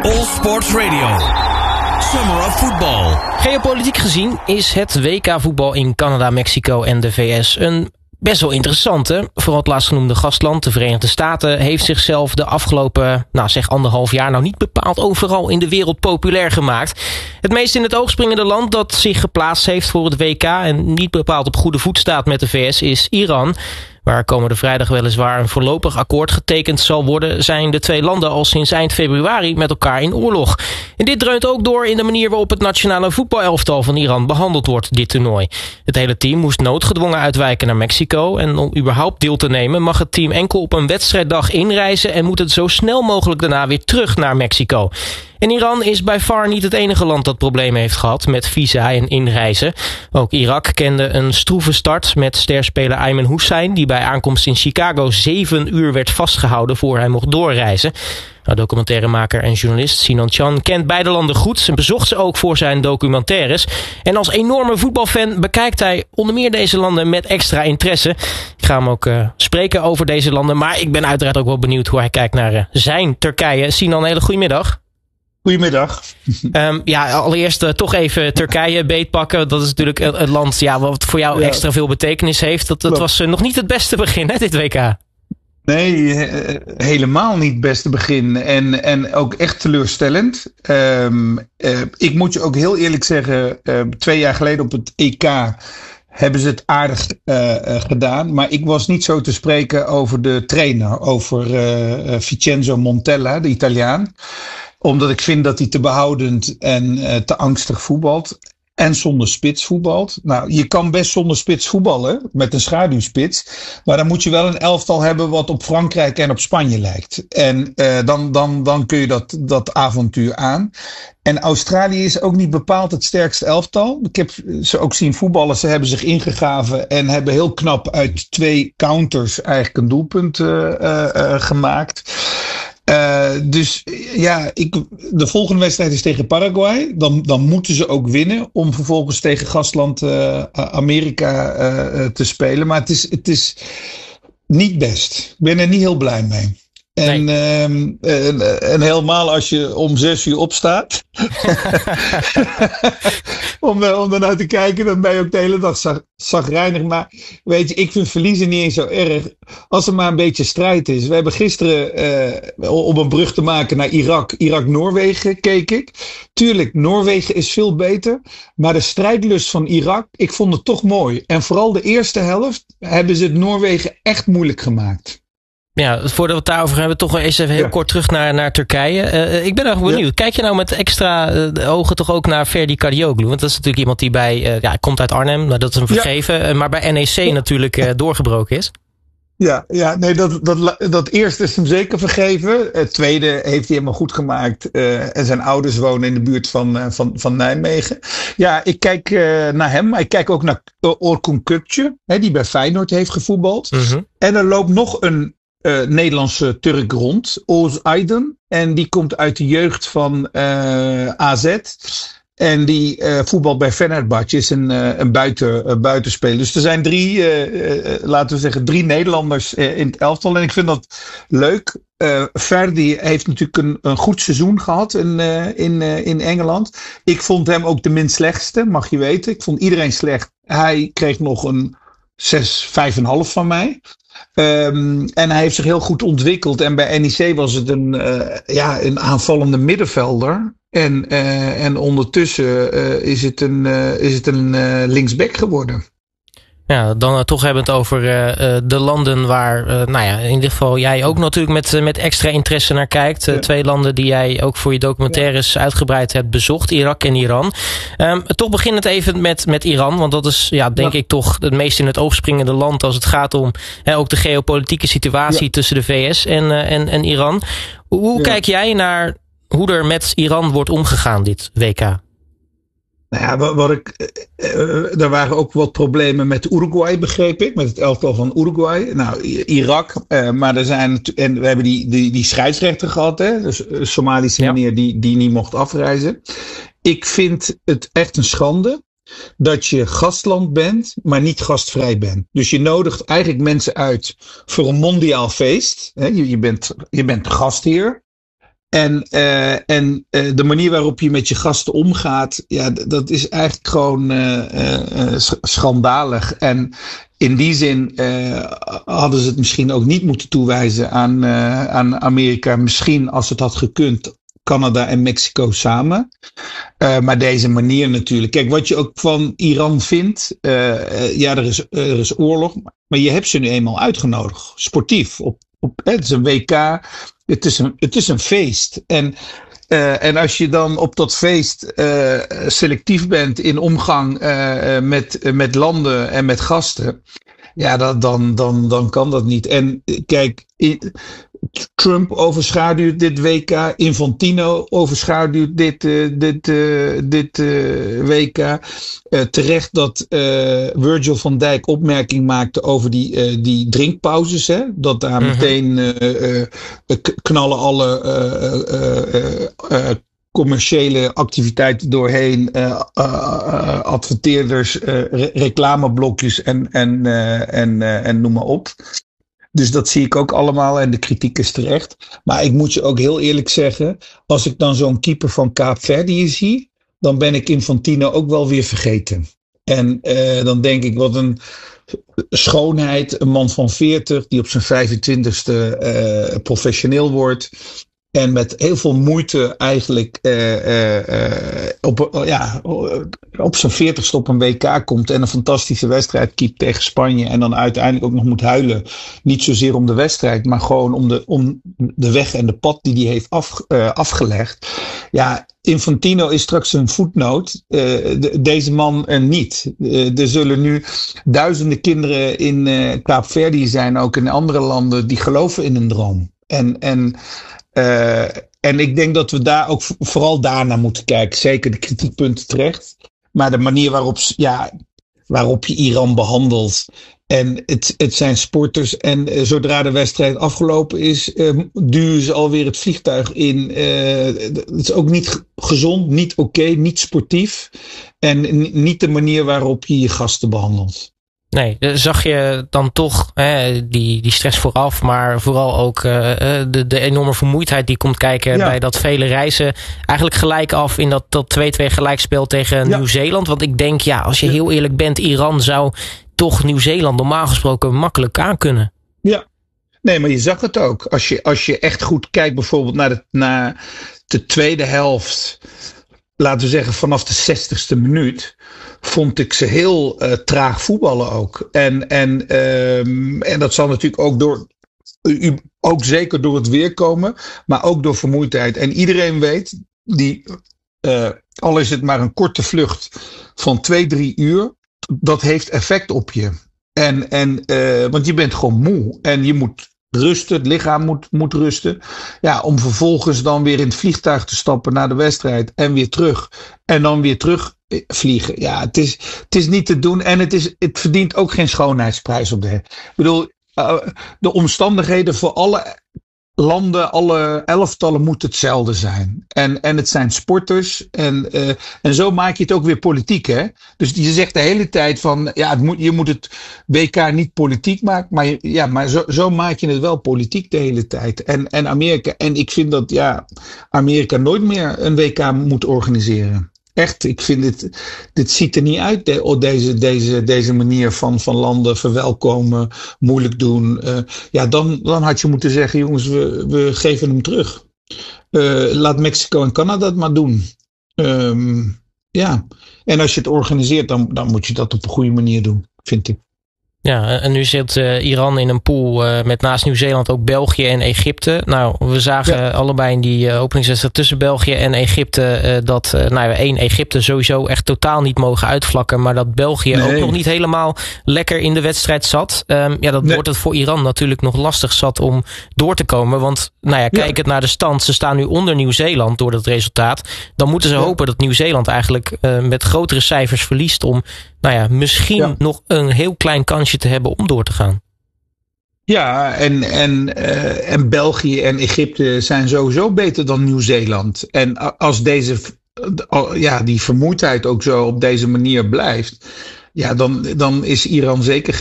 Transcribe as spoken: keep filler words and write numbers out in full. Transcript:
All Sports Radio. Summer of Football. Geopolitiek gezien is het W K voetbal in Canada, Mexico en de V S een best wel interessante. Vooral het laatstgenoemde gastland, de Verenigde Staten, heeft zichzelf de afgelopen, nou zeg anderhalf jaar, nou niet bepaald overal in de wereld populair gemaakt. Het meest in het oog springende land dat zich geplaatst heeft voor het W K en niet bepaald op goede voet staat met de V S is Iran. Waar komende vrijdag weliswaar een voorlopig akkoord getekend zal worden, zijn de twee landen al sinds eind februari met elkaar in oorlog. En dit dreunt ook door in de manier waarop het nationale voetbalelftal van Iran behandeld wordt, dit toernooi. Het hele team moest noodgedwongen uitwijken naar Mexico en om überhaupt deel te nemen mag het team enkel op een wedstrijddag inreizen en moet het zo snel mogelijk daarna weer terug naar Mexico. En Iran is by far niet het enige land dat problemen heeft gehad met visa en inreizen. Ook Irak kende een stroeve start met sterspeler Ayman Hussein, die bij aankomst in Chicago zeven uur werd vastgehouden voor hij mocht doorreizen. Nou, documentairemaker en journalist Sinan Chan kent beide landen goed en bezocht ze ook voor zijn documentaires. En als enorme voetbalfan bekijkt hij onder meer deze landen met extra interesse. Ik ga hem ook uh, spreken over deze landen, maar ik ben uiteraard ook wel benieuwd hoe hij kijkt naar uh, zijn Turkije. Sinan, een hele goede middag. Goedemiddag. Um, ja, allereerst uh, toch even Turkije beetpakken. Dat is natuurlijk een, een land ja, wat voor jou ja. extra veel betekenis heeft. Dat, dat was uh, nog niet het beste begin, hè, dit W K. Nee, he, helemaal niet het beste begin. En, en ook echt teleurstellend. Um, uh, ik moet je ook heel eerlijk zeggen, uh, twee jaar geleden op het E K hebben ze het aardig uh, uh, gedaan. Maar ik was niet zo te spreken over de trainer, over uh, Vincenzo Montella, de Italiaan. Omdat ik vind dat hij te behoudend en uh, te angstig voetbalt. En zonder spits voetbalt. Nou, je kan best zonder spits voetballen. Met een schaduwspits. Maar dan moet je wel een elftal hebben wat op Frankrijk en op Spanje lijkt. En uh, dan, dan, dan kun je dat, dat avontuur aan. En Australië is ook niet bepaald het sterkste elftal. Ik heb ze ook zien voetballen. Ze hebben zich ingegraven. En hebben heel knap uit twee counters eigenlijk een doelpunt uh, uh, uh, gemaakt. Uh, dus ja, ik, de volgende wedstrijd is tegen Paraguay. Dan, dan moeten ze ook winnen om vervolgens tegen gastland uh, Amerika uh, te spelen. Maar het is, het is niet best. Ik ben er niet heel blij mee. En, nee. um, en, en helemaal als je om zes uur opstaat. om, om daarnaar te kijken, dan ben je ook de hele dag zag, zagrijnig. Maar weet je, ik vind verliezen niet eens zo erg. Als er maar een beetje strijd is. We hebben gisteren, uh, om een brug te maken naar Irak, Irak-Noorwegen keek ik. Tuurlijk, Noorwegen is veel beter. Maar de strijdlust van Irak, ik vond het toch mooi. En vooral de eerste helft hebben ze het Noorwegen echt moeilijk gemaakt. Ja, voordat we het daarover hebben, toch wel eens even heel ja. kort terug naar, naar Turkije. Uh, ik ben erg benieuwd. Ja. Kijk je nou met extra uh, ogen toch ook naar Ferdi Kadioglu? Want dat is natuurlijk iemand die bij, uh, ja, komt uit Arnhem, nou, dat is hem vergeven. Ja. Uh, maar bij N E C ja. natuurlijk uh, doorgebroken is. Ja, ja, nee, dat, dat, dat eerste is hem zeker vergeven. Het tweede heeft hij helemaal goed gemaakt. Uh, en zijn ouders wonen in de buurt van, uh, van, van Nijmegen. Ja, ik kijk uh, naar hem. Maar ik kijk ook naar Orkun Kökçü, hè, die bij Feyenoord heeft gevoetbald. Mm-hmm. En er loopt nog een Uh, Nederlandse Turk rond, Oğuz Aydın. En die komt uit de jeugd van uh, A Z. En die uh, voetbalt bij Fenerbahçe, is een, uh, een buiten, uh, buitenspeler. Dus er zijn drie, uh, uh, laten we zeggen, drie Nederlanders uh, in het elftal. En ik vind dat leuk. Uh, Ferdi heeft natuurlijk een, een goed seizoen gehad in, uh, in, uh, in Engeland. Ik vond hem ook de minst slechtste, mag je weten. Ik vond iedereen slecht. Hij kreeg nog een zes, vijf en half van mij. Um, en hij heeft zich heel goed ontwikkeld. En bij N E C was het een, uh, ja, een aanvallende middenvelder. En, uh, en ondertussen uh, is het een, uh, is het een uh, linksback geworden. Ja, dan uh, toch hebben we het over uh, de landen waar, uh, nou ja, in ieder geval jij ook natuurlijk met, uh, met extra interesse naar kijkt. Uh, ja. Twee landen die jij ook voor je documentaires ja. uitgebreid hebt bezocht, Irak en Iran. Um, toch begin het even met, met Iran, want dat is, ja, denk ja. ik toch het meest in het oog springende land als het gaat om hè, ook de geopolitieke situatie ja. tussen de V S en, uh, en, en Iran. Hoe, hoe ja. kijk jij naar hoe er met Iran wordt omgegaan dit W K? Nou ja, wat, wat ik, uh, er waren ook wat problemen met Uruguay, begreep ik. Met het elftal van Uruguay. Nou, Irak. Uh, maar er zijn, en we hebben die, die, die scheidsrechter gehad, hè. Dus een Somalische ja. meneer die, die niet mocht afreizen. Ik vind het echt een schande dat je gastland bent, maar niet gastvrij bent. Dus je nodigt eigenlijk mensen uit voor een mondiaal feest. Hè. Je, je, bent, je bent gastheer. En, uh, en uh, de manier waarop je met je gasten omgaat, ja, d- dat is eigenlijk gewoon uh, uh, schandalig. En in die zin uh, hadden ze het misschien ook niet moeten toewijzen aan, uh, aan Amerika. Misschien als het had gekund, Canada en Mexico samen. Uh, maar deze manier natuurlijk. Kijk, wat je ook van Iran vindt. Uh, uh, ja, er is, uh, er is oorlog. Maar je hebt ze nu eenmaal uitgenodigd. Sportief. Op, op, het is een W K. Het is een, het is een feest. En, uh, en als je dan op dat feest uh, selectief bent in omgang uh, met, uh, met landen en met gasten. Ja, dat, dan, dan, dan kan dat niet. En kijk, Trump overschaduwt dit W K. Infantino overschaduwt dit, uh, dit, uh, dit uh, W K. Uh, terecht dat uh, Virgil van Dijk opmerking maakte over die, uh, die drinkpauzes. Hè? Dat daar uh-huh. meteen uh, uh, knallen alle uh, uh, uh, uh, commerciële activiteiten doorheen, uh, uh, uh, adverteerders, uh, re- reclameblokjes en, en, uh, en, uh, en noem maar op. Dus dat zie ik ook allemaal en de kritiek is terecht. Maar ik moet je ook heel eerlijk zeggen, als ik dan zo'n keeper van Kaapverdië zie, dan ben ik Infantino ook wel weer vergeten. En uh, dan denk ik, wat een schoonheid, een man van veertig die op zijn vijfentwintigste uh, professioneel wordt. En met heel veel moeite eigenlijk uh, uh, uh, op, uh, ja, op zijn veertigste op een W K komt. En een fantastische wedstrijd keept tegen Spanje. En dan uiteindelijk ook nog moet huilen. Niet zozeer om de wedstrijd, maar gewoon om de, om de weg en de pad die hij heeft af, uh, afgelegd. Ja, Infantino is straks een voetnoot. Uh, de, deze man uh, niet. Uh, er zullen nu duizenden kinderen in uh, Kaapverdië zijn, ook in andere landen, die geloven in een droom. En... en Uh, en ik denk dat we daar ook vooral daarnaar moeten kijken. Zeker de kritiekpunten terecht. Maar de manier waarop, ja, waarop je Iran behandelt. En het, het zijn sporters. En uh, zodra de wedstrijd afgelopen is, uh, duwen ze alweer het vliegtuig in. Uh, het is ook niet gezond, niet oké, okay, niet sportief. En n- niet de manier waarop je je gasten behandelt. Nee, zag je dan toch hè, die, die stress vooraf, maar vooral ook uh, de, de enorme vermoeidheid die komt kijken ja. bij dat vele reizen. Eigenlijk gelijk af in dat, dat twee-twee gelijkspel tegen ja. Nieuw-Zeeland. Want ik denk, ja, als je heel eerlijk bent, Iran zou toch Nieuw-Zeeland normaal gesproken makkelijk aan kunnen. Ja, nee, maar je zag het ook. Als je, als je echt goed kijkt bijvoorbeeld naar de, naar de tweede helft, laten we zeggen vanaf de zestigste minuut, vond ik ze heel uh, traag voetballen ook. En, en, um, en dat zal natuurlijk ook door, uh, ook zeker door het weer komen, maar ook door vermoeidheid. En iedereen weet, die, uh, al is het maar een korte vlucht van twee, drie uur, dat heeft effect op je. En, en, uh, want je bent gewoon moe en je moet rusten, het lichaam moet, moet rusten. Ja, om vervolgens dan weer in het vliegtuig te stappen naar de wedstrijd en weer terug. En dan weer terug vliegen. Ja, het is, het is niet te doen en het, is, het verdient ook geen schoonheidsprijs op de. Ik bedoel, uh, de omstandigheden voor alle landen, alle elftallen moeten hetzelfde zijn. En, en het zijn sporters. En, uh, en zo maak je het ook weer politiek, hè? Dus je zegt de hele tijd van, ja, het moet, je moet het W K niet politiek maken. Maar, ja, maar zo, zo maak je het wel politiek de hele tijd. En, en Amerika, en ik vind dat, ja, Amerika nooit meer een W K moet organiseren. Echt, ik vind dit, dit ziet er niet uit, de, deze, deze, deze manier van, van landen verwelkomen, moeilijk doen. Uh, ja, dan, dan had je moeten zeggen, jongens, we, we geven hem terug. Uh, laat Mexico en Canada het maar doen. Um, ja, en als je het organiseert, dan, dan moet je dat op een goede manier doen, vind ik. Ja, en nu zit uh, Iran in een pool uh, met naast Nieuw-Zeeland ook België en Egypte. Nou, we zagen ja. allebei in die uh, openingswedstrijd tussen België en Egypte uh, dat, uh, nou ja, één, Egypte sowieso echt totaal niet mogen uitvlakken, maar dat België nee. ook nog niet helemaal lekker in de wedstrijd zat. Um, ja, dat nee. wordt het voor Iran natuurlijk nog lastig zat om door te komen, want, nou ja, kijk ja. het naar de stand, ze staan nu onder Nieuw-Zeeland door dat resultaat. Dan moeten ze ja. hopen dat Nieuw-Zeeland eigenlijk uh, met grotere cijfers verliest om, nou ja, misschien ja. nog een heel klein kansje te hebben om door te gaan. Ja, en, en, uh, en België en Egypte zijn sowieso beter dan Nieuw-Zeeland. En als deze, ja, die vermoeidheid ook zo op deze manier blijft, ja, dan, dan is Iran zeker